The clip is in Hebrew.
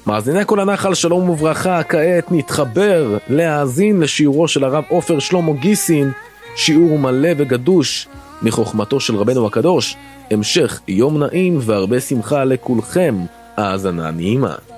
מאזיני כל הנחל, שלום וברכה. כעת נתחבר להאזין לשיעורו של הרב עופר שלמה גיסין, שיעור מלא וגדוש מחוכמתו של רבנו הקדוש. המשך יום נעים והרבה שמחה לכולכם. האזנה נעימה.